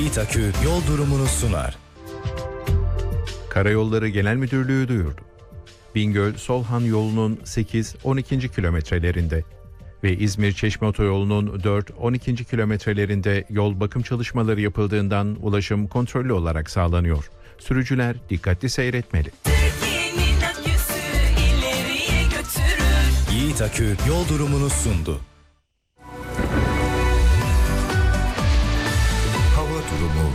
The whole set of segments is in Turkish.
Yiğit Akü yol durumunu sunar. Karayolları Genel Müdürlüğü duyurdu. Bingöl-Solhan yolunun 8-12. kilometrelerinde ve İzmir-Çeşme otoyolunun 4-12. kilometrelerinde yol bakım çalışmaları yapıldığından ulaşım kontrollü olarak sağlanıyor. Sürücüler dikkatli seyretmeli. Yiğit Akü yol durumunu sundu. Hava durumu.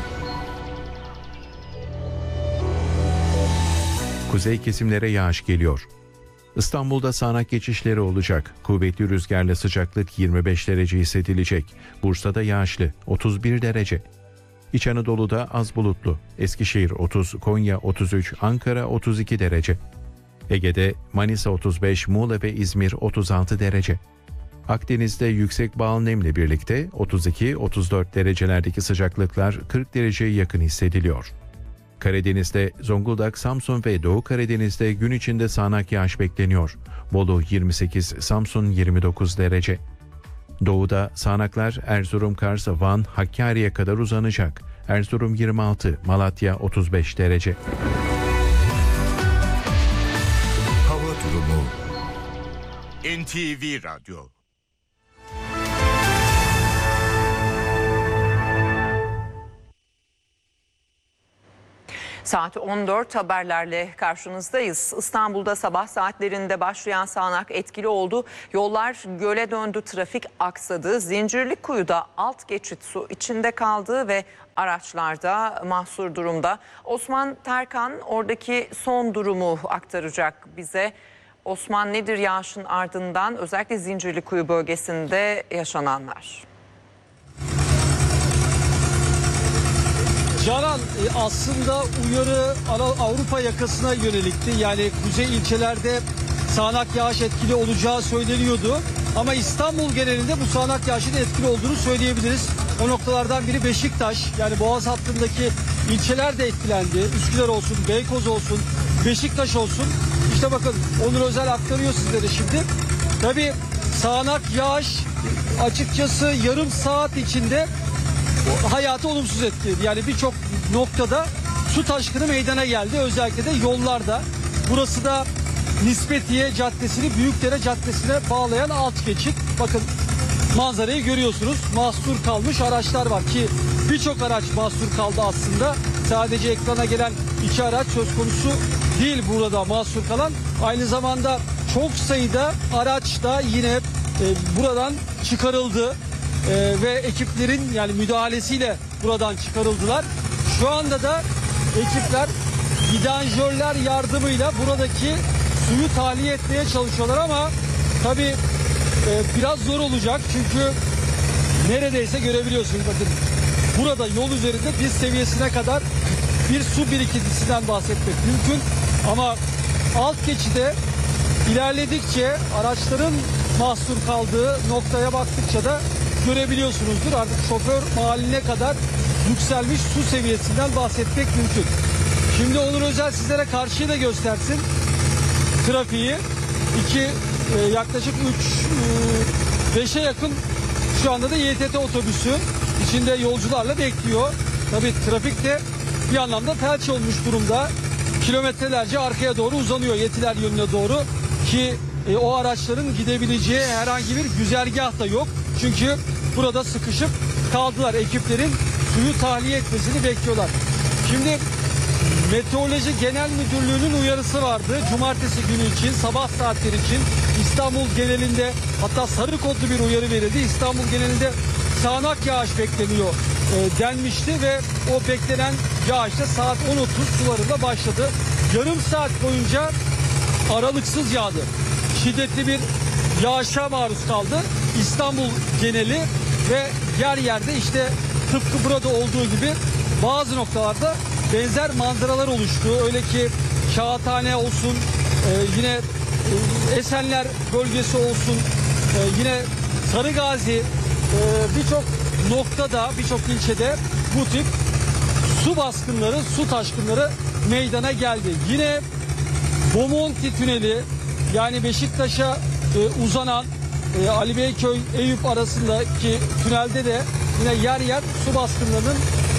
Kuzey kesimlere yağış geliyor. İstanbul'da sağanak geçişleri olacak. Kuvvetli rüzgarla sıcaklık 25 derece hissedilecek. Bursa'da yağışlı 31 derece. İç Anadolu'da az bulutlu. Eskişehir 30, Konya 33, Ankara 32 derece. Ege'de Manisa 35, Muğla ve İzmir 36 derece. Akdeniz'de yüksek bağıl nemle birlikte 32-34 derecelerdeki sıcaklıklar 40 dereceye yakın hissediliyor. Karadeniz'de Zonguldak, Samsun ve Doğu Karadeniz'de gün içinde sağanak yağış bekleniyor. Bolu 28, Samsun 29 derece. Doğuda sağanaklar Erzurum, Kars, Van, Hakkari'ye kadar uzanacak. Erzurum 26, Malatya 35 derece. Hava durumu. NTV Radyo. Saat 14 haberlerle karşınızdayız. İstanbul'da sabah saatlerinde başlayan sağanak etkili oldu. Yollar göle döndü, trafik aksadı. Zincirlikuyu'da alt geçit su içinde kaldı ve araçlarda mahsur durumda. Osman Terkan oradaki son durumu aktaracak bize. Osman, nedir yağışın ardından özellikle Zincirlikuyu bölgesinde yaşananlar? Canan, aslında uyarı Avrupa yakasına yönelikti. Yani kuzey ilçelerde sağanak yağış etkili olacağı söyleniyordu. Ama İstanbul genelinde bu sağanak yağışın etkili olduğunu söyleyebiliriz. O noktalardan biri Beşiktaş. Yani Boğaz hattındaki ilçeler de etkilendi. Üsküdar olsun, Beykoz olsun, Beşiktaş olsun. İşte bakın Onur Özel aktarıyor sizlere şimdi. Tabii sağanak yağış açıkçası yarım saat içinde hayatı olumsuz etkiledi. Yani birçok noktada su taşkını meydana geldi. Özellikle de yollarda. Burası da Nispetiye Caddesi'ni Büyükdere Caddesi'ne bağlayan alt geçit. Bakın manzarayı görüyorsunuz. Mahsur kalmış araçlar var ki birçok araç mahsur kaldı aslında. Sadece ekrana gelen 2 araç söz konusu değil burada mahsur kalan. Aynı zamanda çok sayıda araç da yine buradan çıkarıldı. Ve ekiplerin yani müdahalesiyle buradan çıkarıldılar. Şu anda da ekipler vidanjörler yardımıyla buradaki suyu tahliye etmeye çalışıyorlar ama tabii biraz zor olacak çünkü neredeyse görebiliyorsunuz bakın burada yol üzerinde diz seviyesine kadar bir su birikintisinden bahsetmek mümkün ama alt geçide ilerledikçe araçların mahsur kaldığı noktaya baktıkça da görebiliyorsunuzdur. Artık şoför mahalline kadar yükselmiş su seviyesinden bahsetmek mümkün. Şimdi Onur Özel sizlere karşıyı da göstersin. Trafiği yaklaşık 5'e yakın şu anda da YTT otobüsü içinde yolcularla bekliyor. Tabii trafik de bir anlamda felç olmuş durumda. Kilometrelerce arkaya doğru uzanıyor Yetiler yönüne doğru ki o araçların gidebileceği herhangi bir güzergah da yok. Çünkü burada sıkışıp kaldılar. Ekiplerin suyu tahliye etmesini bekliyorlar. Şimdi Meteoroloji Genel Müdürlüğü'nün uyarısı vardı. Cumartesi günü için, sabah saatleri için İstanbul genelinde hatta sarı kodlu bir uyarı verildi. İstanbul genelinde sağanak yağış bekleniyor denmişti ve o beklenen yağış da saat 10.30 sularında başladı. Yarım saat boyunca aralıksız yağdı. Şiddetli bir yağışa maruz kaldı İstanbul geneli ve yer yerde işte tıpkı burada olduğu gibi bazı noktalarda benzer manzaralar oluştu. Öyle ki Kağıthane olsun, yine Esenler bölgesi olsun, yine Sarıgazi, birçok noktada, birçok ilçede bu tip su baskınları, su taşkınları meydana geldi. Yine Bomonti Tüneli, yani Beşiktaş'a uzanan Ali Beyköy Eyüp arasındaki tünelde de yine yer yer su baskınlarının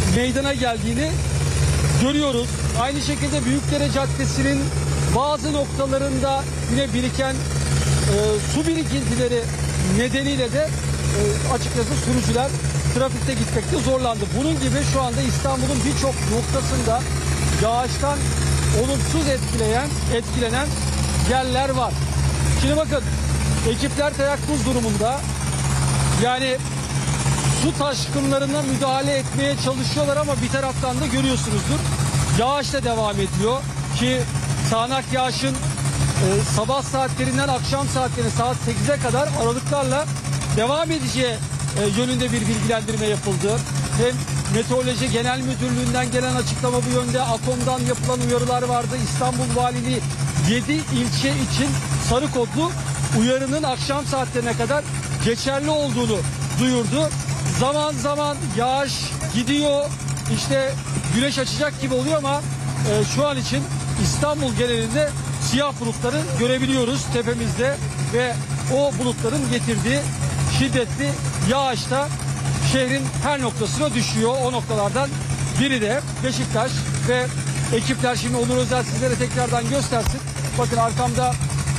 meydana geldiğini görüyoruz. Aynı şekilde Büyükdere Caddesi'nin bazı noktalarında yine biriken su birikintileri nedeniyle de açıkçası sürücüler trafikte gitmekte zorlandı. Bunun gibi şu anda İstanbul'un birçok noktasında yağıştan olumsuz etkilenen yerler var. Şimdi bakın, ekipler teyakkuz durumunda. Yani su taşkınlarına müdahale etmeye çalışıyorlar ama bir taraftan da görüyorsunuzdur, yağış da devam ediyor ki sağanak yağışın sabah saatlerinden akşam saatlerine saat 8'e kadar aralıklarla devam edeceği yönünde bir bilgilendirme yapıldı. Hem Meteoroloji Genel Müdürlüğü'nden gelen açıklama bu yönde, AKOM'dan yapılan uyarılar vardı. İstanbul Valiliği 7 ilçe için sarı kodlu uyarının akşam saatlerine kadar geçerli olduğunu duyurdu. Zaman zaman yağış gidiyor, işte güneş açacak gibi oluyor ama şu an için İstanbul genelinde siyah bulutları görebiliyoruz tepemizde ve o bulutların getirdiği şiddetli yağış da şehrin her noktasına düşüyor. O noktalardan biri de Beşiktaş ve ekipler, şimdi Onur Özel sizlere tekrardan göstersin. Bakın arkamda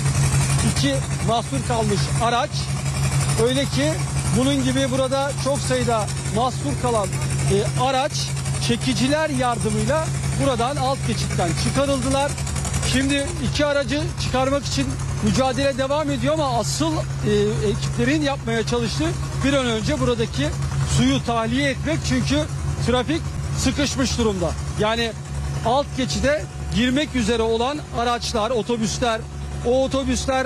2 mahsur kalmış araç. Öyle ki bunun gibi burada çok sayıda mahsur kalan araç çekiciler yardımıyla buradan alt geçitten çıkarıldılar. Şimdi 2 aracı çıkarmak için mücadele devam ediyor ama asıl ekiplerin yapmaya çalıştığı bir an önce buradaki suyu tahliye etmek, çünkü trafik sıkışmış durumda. Yani alt geçide girmek üzere olan araçlar, otobüsler, o otobüsler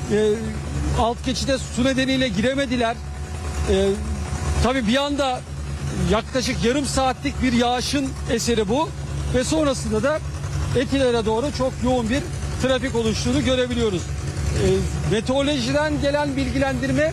alt geçide su nedeniyle giremediler. Tabii bir anda yaklaşık yarım saatlik bir yağışın eseri bu ve sonrasında da Etiler'e doğru çok yoğun bir trafik oluştuğunu görebiliyoruz. Meteorolojiden gelen bilgilendirme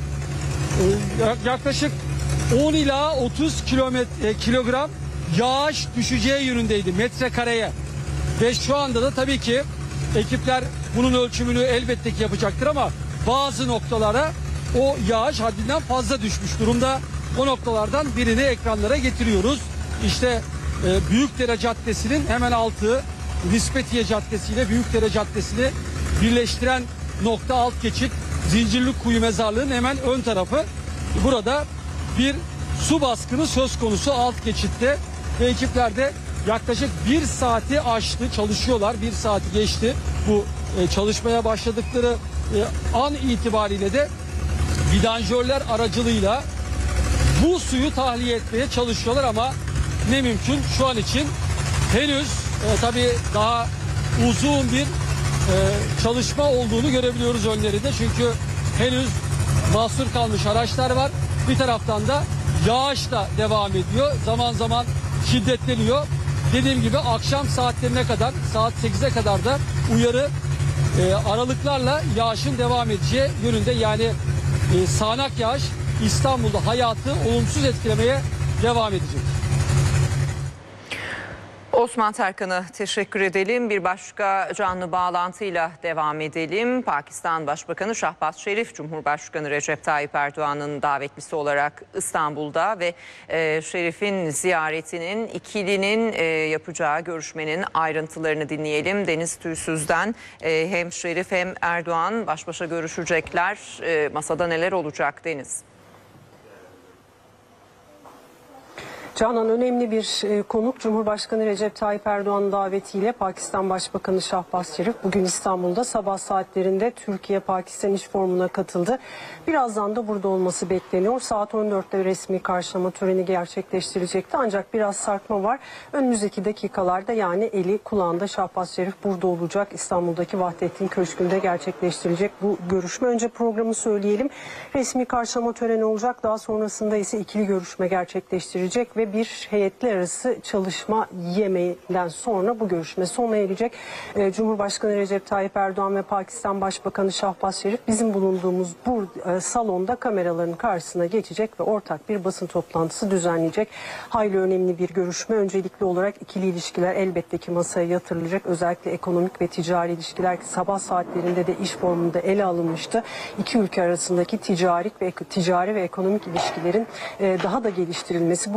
yaklaşık 10 ila 30 kilogram yağış düşeceği yönündeydi metrekareye. Ve şu anda da tabii ki ekipler bunun ölçümünü elbette ki yapacaktır ama bazı noktalara o yağış haddinden fazla düşmüş durumda. O noktalardan birini ekranlara getiriyoruz. İşte Büyükdere Caddesi'nin hemen altı, Nispetiye Caddesi ile Büyükdere Caddesi'ni birleştiren nokta alt geçit Zincirlikuyu Mezarlığı'nın hemen ön tarafı. Burada bir su baskını söz konusu alt geçitte ve ekipler de yaklaşık 1 saati aştı, çalışıyorlar. 1 saati geçti bu çalışmaya başladıkları an itibariyle de vidanjörler aracılığıyla bu suyu tahliye etmeye çalışıyorlar ama ne mümkün şu an için henüz tabii daha uzun bir çalışma olduğunu görebiliyoruz önlerinde, çünkü henüz mahsur kalmış araçlar var. Bir taraftan da yağış da devam ediyor. Zaman zaman şiddetleniyor. Dediğim gibi akşam saatlerine kadar, saat 8'e kadar da uyarı aralıklarla yağışın devam edeceği yönünde. Yani sağanak yağış İstanbul'da hayatı olumsuz etkilemeye devam edecek. Osman Terkan'a teşekkür edelim. Bir başka canlı bağlantıyla devam edelim. Pakistan Başbakanı Şahbaz Şerif, Cumhurbaşkanı Recep Tayyip Erdoğan'ın davetlisi olarak İstanbul'da ve Şerif'in ziyaretinin, ikilinin yapacağı görüşmenin ayrıntılarını dinleyelim. Deniz Tüysüz'den hem Şerif hem Erdoğan baş başa görüşecekler. Masada neler olacak Deniz? Canan, önemli bir konuk Cumhurbaşkanı Recep Tayyip Erdoğan'ın davetiyle Pakistan Başbakanı Şahbaz Şerif bugün İstanbul'da sabah saatlerinde Türkiye-Pakistan İş Forumu'na katıldı. Birazdan da burada olması bekleniyor. Saat 14'te resmi karşılama töreni gerçekleştirecekti ancak biraz sarkma var. Önümüzdeki dakikalarda, yani eli kulağında, Şahbaz Şerif burada olacak. İstanbul'daki Vahdettin Köşkü'nde gerçekleştirilecek bu görüşme. Önce programı söyleyelim. Resmi karşılama töreni olacak. Daha sonrasında ise ikili görüşme gerçekleştirecek ve bir heyetler arası çalışma yemeğinden sonra bu görüşme sona erecek. Cumhurbaşkanı Recep Tayyip Erdoğan ve Pakistan Başbakanı Şahbaz Şerif bizim bulunduğumuz bu salonda kameraların karşısına geçecek ve ortak bir basın toplantısı düzenleyecek. Hayli önemli bir görüşme. Öncelikli olarak ikili ilişkiler elbette ki masaya yatırılacak. Özellikle ekonomik ve ticari ilişkiler sabah saatlerinde de iş formunda ele alınmıştı. İki ülke arasındaki ticari ve ekonomik ilişkilerin daha da geliştirilmesi, bu konuya ilişkin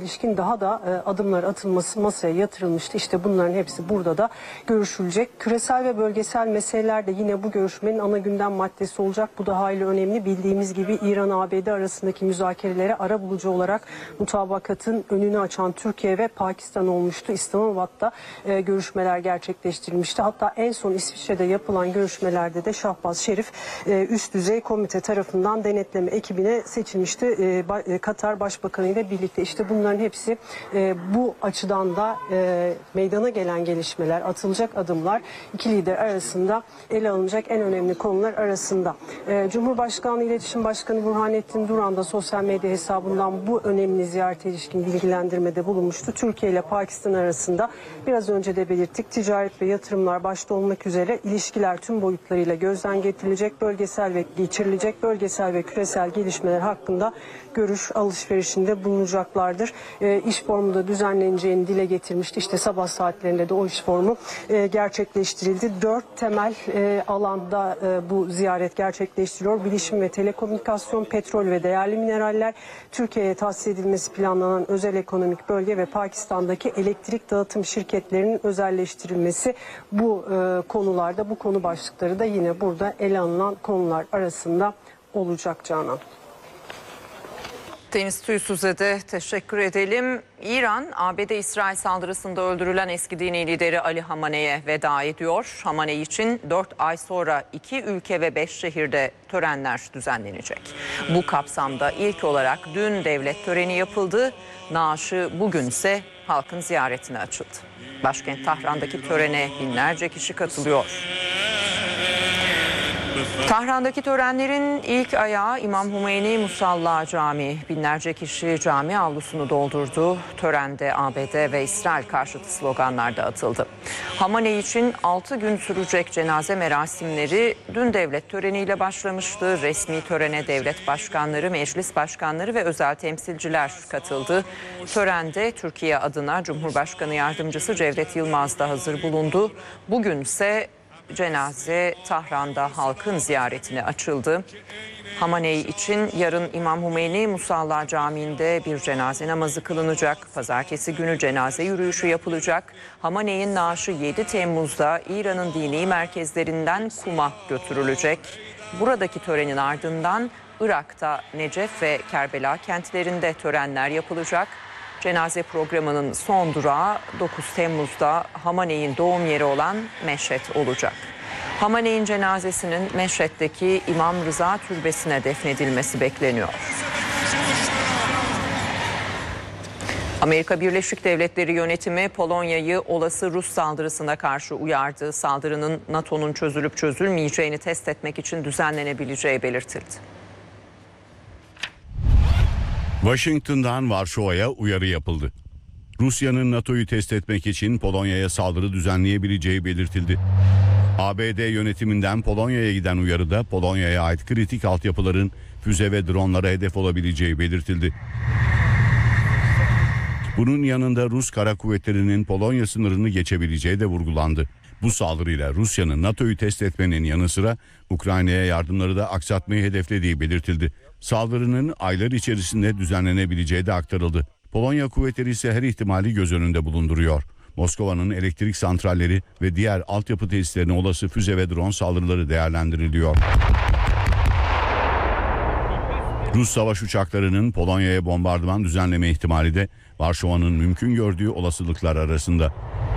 ilişkin daha da adımlar atılması masaya yatırılmıştı. İşte bunların hepsi burada da görüşülecek. Küresel ve bölgesel meseleler de yine bu görüşmenin ana gündem maddesi olacak. Bu da hayli önemli. Bildiğimiz gibi İran-ABD arasındaki müzakerelere arabulucu olarak mutabakatın önünü açan Türkiye ve Pakistan olmuştu. İslamabad'da görüşmeler gerçekleştirilmişti. Hatta en son İsviçre'de yapılan görüşmelerde de Şahbaz Şerif üst düzey komite tarafından denetleme ekibine seçilmişti. Katar Başbakanı ile birlikte. İşte bunların hepsi bu açıdan da meydana gelen gelişmeler, atılacak adımlar iki lider arasında ele alınacak en önemli konular arasında. Cumhurbaşkanlığı İletişim Başkanı Burhanettin Duran da sosyal medya hesabından bu önemli ziyarete ilişkin bilgilendirmede bulunmuştu. Türkiye ile Pakistan arasında biraz önce de belirttik, ticaret ve yatırımlar başta olmak üzere ilişkiler tüm boyutlarıyla gözden getirilecek, bölgesel ve küresel gelişmeler hakkında görüş alışverişinde bulunacaklardır. İş forumu da düzenleneceğini dile getirmişti. İşte sabah saatlerinde de o iş forumu gerçekleştirildi. 4 temel alanda bu ziyaret gerçekleştiriliyor. Bilişim ve telekomünikasyon, petrol ve değerli mineraller, Türkiye'ye tahsis edilmesi planlanan özel ekonomik bölge ve Pakistan'daki elektrik dağıtım şirketlerinin özelleştirilmesi, bu konularda, bu konu başlıkları da yine burada ele alınan konular arasında olacak Canan. Deniz Tüysüz'e de teşekkür edelim. İran, ABD-İsrail saldırısında öldürülen eski dini lideri Ali Hamenei'ye veda ediyor. Hamenei için 4 ay sonra 2 ülke ve 5 şehirde törenler düzenlenecek. Bu kapsamda ilk olarak dün devlet töreni yapıldı. Naaşı bugünse halkın ziyaretine açıldı. Başkent Tahran'daki törene binlerce kişi katılıyor. Tahran'daki törenlerin ilk ayağı İmam Hümeyni Musalla Camii. Binlerce kişi cami avlusunu doldurdu. Törende ABD ve İsrail karşıtı sloganlar da atıldı. Hamenei için 6 gün sürecek cenaze merasimleri dün devlet töreniyle başlamıştı. Resmi törene devlet başkanları, meclis başkanları ve özel temsilciler katıldı. Törende Türkiye adına Cumhurbaşkanı Yardımcısı Cevdet Yılmaz da hazır bulundu. Bugünse cenaze Tahran'da halkın ziyaretine açıldı. Hamenei için yarın İmam Hümeyni Musalla Camii'nde bir cenaze namazı kılınacak. Pazartesi günü cenaze yürüyüşü yapılacak. Hamenei'nin naaşı 7 Temmuz'da İran'ın dini merkezlerinden Kum'a götürülecek. Buradaki törenin ardından Irak'ta Necef ve Kerbela kentlerinde törenler yapılacak. Cenaze programının son durağı 9 Temmuz'da Hamenei'nin doğum yeri olan Meşhed olacak. Hamenei'nin cenazesinin Meşhed'deki İmam Rıza Türbesi'ne defnedilmesi bekleniyor. Amerika Birleşik Devletleri yönetimi Polonya'yı olası Rus saldırısına karşı uyardı. Saldırının NATO'nun çözülüp çözülmeyeceğini test etmek için düzenlenebileceği belirtildi. Washington'dan Varşova'ya uyarı yapıldı. Rusya'nın NATO'yu test etmek için Polonya'ya saldırı düzenleyebileceği belirtildi. ABD yönetiminden Polonya'ya giden uyarıda Polonya'ya ait kritik altyapıların füze ve dronlara hedef olabileceği belirtildi. Bunun yanında Rus kara kuvvetlerinin Polonya sınırını geçebileceği de vurgulandı. Bu saldırıyla Rusya'nın NATO'yu test etmenin yanı sıra Ukrayna'ya yardımları da aksatmayı hedeflediği belirtildi. Saldırının aylar içerisinde düzenlenebileceği de aktarıldı. Polonya kuvvetleri ise her ihtimali göz önünde bulunduruyor. Moskova'nın elektrik santralleri ve diğer altyapı tesislerine olası füze ve drone saldırıları değerlendiriliyor. Rus savaş uçaklarının Polonya'ya bombardıman düzenleme ihtimali de Varşova'nın mümkün gördüğü olasılıklar arasında.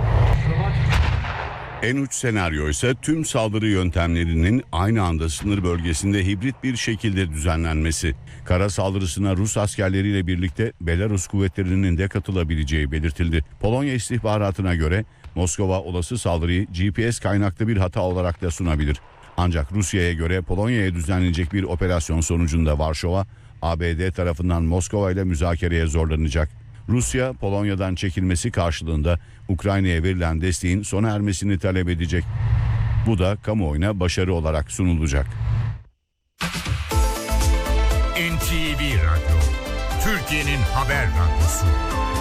En uç senaryo ise tüm saldırı yöntemlerinin aynı anda sınır bölgesinde hibrit bir şekilde düzenlenmesi. Kara saldırısına Rus askerleriyle birlikte Belarus kuvvetlerinin de katılabileceği belirtildi. Polonya istihbaratına göre Moskova olası saldırıyı GPS kaynaklı bir hata olarak da sunabilir. Ancak Rusya'ya göre Polonya'ya düzenlenecek bir operasyon sonucunda Varşova, ABD tarafından Moskova ile müzakereye zorlanacak. Rusya, Polonya'dan çekilmesi karşılığında Ukrayna'ya verilen desteğin sona ermesini talep edecek. Bu da kamuoyuna başarı olarak sunulacak. NTV Radyo, Türkiye'nin haber radyosu.